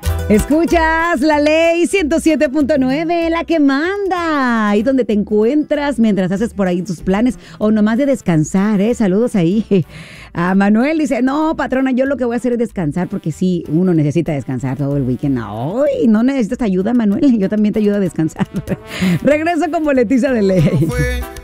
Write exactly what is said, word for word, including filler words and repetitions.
Escuchas la ley ciento siete punto nueve, la que manda. Ahí donde te encuentras mientras haces por ahí tus planes o nomás de descansar, ¿eh? Saludos ahí. A Manuel dice, no, patrona, yo lo que voy a hacer es descansar porque sí, uno necesita descansar todo el weekend. No, no necesitas ayuda, Manuel. Yo también te ayudo a descansar. Regreso con boletita de ley.